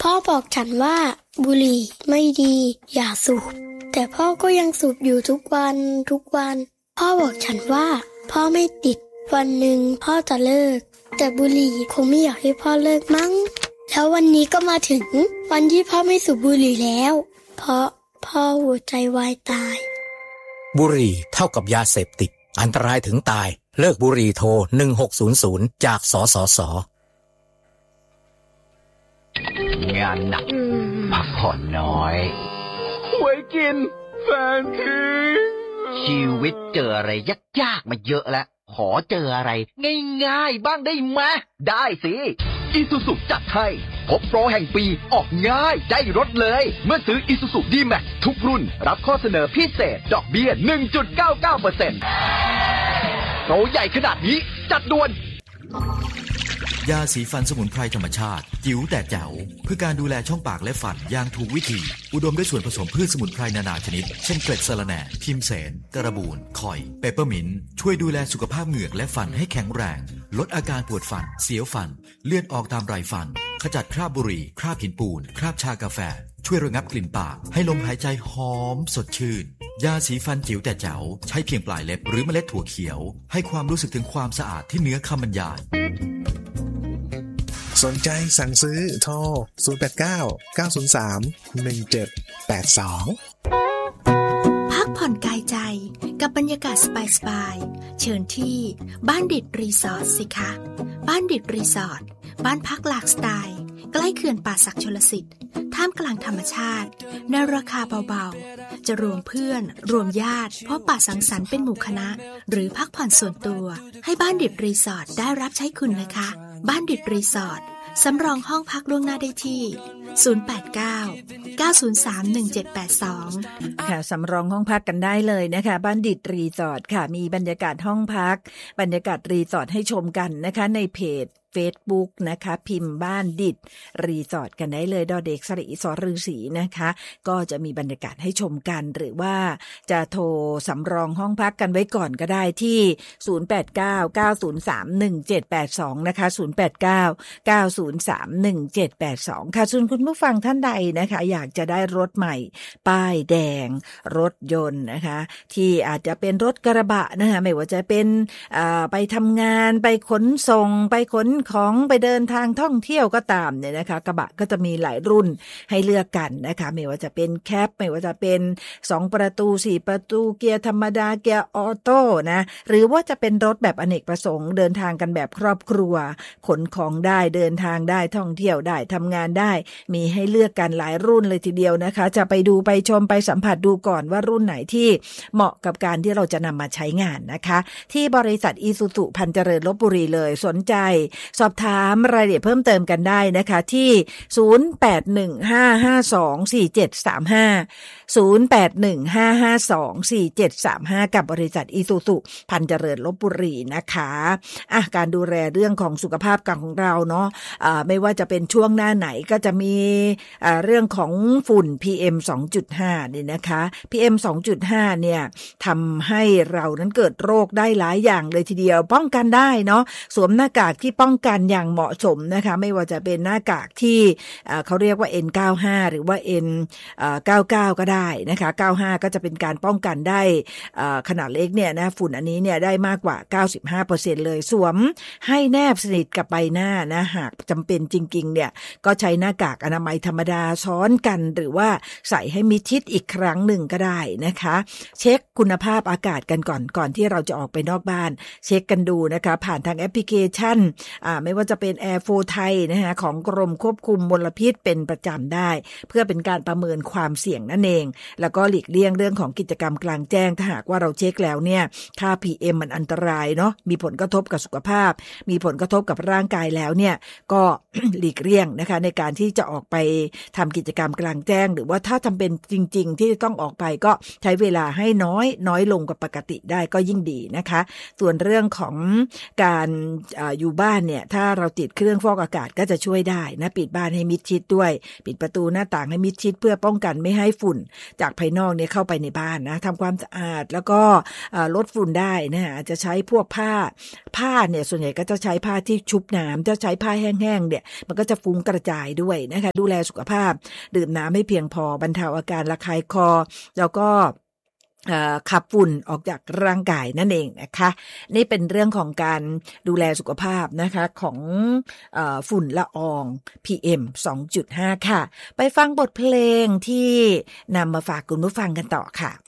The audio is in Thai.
พ่อบอกฉันว่าบุหรี่ไม่ดีอย่าสูบแต่พ่อก็ยังสูบอยู่ทุกวันพ่อบอกฉันว่าพ่อไม่ติดวันหนึ่งพ่อจะเลิกแต่บุหรี่คงไม่อยากให้พ่อเลิกมั้งแล้ววันนี้ก็มาถึงวันที่พ่อไม่สูบบุหรี่แล้วเพราะพ่อหัวใจวายตายบุหรี่เท่ากับยาเสพติดอันตรายถึงตายเลิกบุหรี่โทร1600จากสสส. งานหนักพักผ่อนน้อยหวยกินแฟนทิ้งชีวิตเจออะไรยากๆมาเยอะแล้วขอเจออะไรง่ายๆบ้างได้ไหมได้สิIsuzuจัดให้พบโปรแห่งปีออกง่ายได้รถเลยเมื่อซื้อ Isuzu D-Max ทุกรุ่นรับข้อเสนอพิเศษดอกเบี้ย 1.99% โปรใหญ่ขนาดนี้จัดด่วนยาสีฟันสมุนไพรธรรมชาติจิ๋วแต่แจ๋วเพื่อการดูแลช่องปากและฟันอย่างถูกวิธีอุดมด้วยส่วนผสมพืชสมุนไพรนานาชนิดเช่นเกล็ดสะระแหน่พิมเสนกระบูนข่อยเปปเปอร์มินต์ช่วยดูแลสุขภาพเหงือกและฟันให้แข็งแรงลดอาการปวดฟันเสียวฟันเลือดออกตามไรฟันขจัดคราบบุหรี่คราบหินปูนคราบชากาแฟช่วยระงับกลิ่นปากให้ลมหายใจหอมสดชื่นยาสีฟันจิ๋วแต่แจ๋วใช้เพียงปลายเล็บหรือเมล็ดถั่วเขียวให้ความรู้สึกถึงความสะอาดที่เหนือคำบรรยายสนใจสั่งซื้อโทร089 903 1782 พักผ่อนกายใจกับบรรยากาศสบายๆเชิญที่บ้านดิดรีสอร์ทสิคะบ้านดิดรีสอร์ทบ้านพักหลากสไตล์ใกล้เขื่อนป่าสักชลสิทธิ์ท่ามกลางธรรมชาติในราคาเบาๆจะรวมเพื่อนรวมญาติพบปะสังสรรค์เป็นหมู่คณะหรือพักผ่อนส่วนตัวให้บ้านดิดรีสอร์ทได้รับใช้คุณนะคะบ้านดิดรีสอร์ทสำรองห้องพักล่วงหน้าได้ที่089 903 1782 ค่ะสำรองห้องพักกันได้เลยนะคะบ้านดิดรีสอร์ทค่ะมีบรรยากาศห้องพักบรรยากาศรีสอร์ทให้ชมกันนะคะในเพจFacebook นะคะพิมพ์บ้านดิดรีสอร์ทกันได้เลยดอเด็กสระอีสอฤาษีนะคะก็จะมีบรรยากาศให้ชมกันหรือว่าจะโทรสำรองห้องพักกันไว้ก่อนก็ได้ที่089 903 1782นะคะ089 903 1782ค่ะส่วนคุณผู้ฟังท่านใดนะคะอยากจะได้รถใหม่ป้ายแดงรถยนต์นะคะที่อาจจะเป็นรถกระบะนะคะไม่ว่าจะเป็นไปทำงานไปขนส่งไปขนของไปเดินทางท่องเที่ยวก็ตามเนี่ยนะคะกระบะก็จะมีหลายรุ่นให้เลือกกันนะคะไม่ว่าจะเป็นแคปไม่ว่าจะเป็น2ประตู4ประตูเกียร์ธรรมดาเกียร์ออโต้นะหรือว่าจะเป็นรถแบบอเนกประสงค์เดินทางกันแบบครอบครัวขนของได้เดินทางได้ท่องเที่ยวได้ทำงานได้มีให้เลือกกันหลายรุ่นเลยทีเดียวนะคะจะไปดูไปชมไปสัมผัสดูก่อนว่ารุ่นไหนที่เหมาะกับการที่เราจะนำมาใช้งานนะคะที่บริษัท Isuzu พันเจริญลพบุรีเลยสนใจสอบถามรายละเอียดเพิ่มเติมกันได้นะคะที่0815524735 0815524735กับบริษัท Isuzu พันเจริญลพบุรีนะคะการดูแลเรื่องของสุขภาพของเราเนาะไม่ว่าจะเป็นช่วงหน้าไหนก็จะมีเรื่องของฝุ่น PM 2.5 นี่นะคะ PM 2.5 เนี่ยทำให้เรานั้นเกิดโรคได้หลายอย่างเลยทีเดียวป้องกันได้เนาะสวมหน้ากากที่ป้องกันอย่างเหมาะสมนะคะไม่ว่าจะเป็นหน้ากากที่เขาเรียกว่า N95 หรือว่า N99 ก็ได้นะคะ95ก็จะเป็นการป้องกันได้ขนาดเล็กเนี่ยนะฝุ่นอันนี้เนี่ยได้มากกว่า 95% เลยสวมให้แนบสนิทกับใบหน้านะหากจำเป็นจริงๆเนี่ยก็ใช้หน้ากากอนามัยธรรมดาซ้อนกันหรือว่าใส่ให้มิดชิดอีกครั้งหนึ่งก็ได้นะคะเช็คคุณภาพอากาศกันก่อนที่เราจะออกไปนอกบ้านเช็คกันดูนะคะผ่านทางแอปพลิเคชันไม่ว่าจะเป็น Air4 ไทยนะคะของกรมควบคุมมลพิษเป็นประจำได้เพื่อเป็นการประเมินความเสี่ยงนั่นเองแล้วก็หลีกเลี่ยงเรื่องของกิจกรรมกลางแจ้งถ้าหากว่าเราเช็คแล้วเนี่ยค่า PM มันอันตรายเนาะมีผลกระทบกับสุขภาพมีผลกระทบกับร่างกายแล้วเนี่ยก็ หลีกเลี่ยงนะคะในการที่จะออกไปทำกิจกรรมกลางแจ้งหรือว่าถ้าทำเป็นจริงๆที่ต้องออกไปก็ใช้เวลาให้น้อยลงกว่าปกติได้ก็ยิ่งดีนะคะส่วนเรื่องของการอยู่บ้านเนี่ยเนี่ยถ้าเราติดเครื่องฟอกอากาศก็จะช่วยได้นะปิดบ้านให้มิดชิดด้วยปิดประตูหน้าต่างให้มิดชิดเพื่อป้องกันไม่ให้ฝุ่นจากภายนอกเนี่ยเข้าไปในบ้านนะทำความสะอาดแล้วก็ลดฝุ่นได้นะฮะอาจจะใช้พวกผ้าเนี่ยส่วนใหญ่ก็จะใช้ผ้าที่ชุบน้ำจะใช้ผ้าแห้งๆเนี่ยมันก็จะฟุ้งกระจายด้วยนะคะดูแลสุขภาพดื่มน้ำให้เพียงพอบรรเทาอาการระคายคอแล้วก็ขับฝุ่นออกจากร่างกายนั่นเองนะคะนี่เป็นเรื่องของการดูแลสุขภาพนะคะของฝุ่นละออง PM 2.5 ค่ะไปฟังบทเพลงที่นำมาฝากคุณผู้ฟังกันต่อค่ะ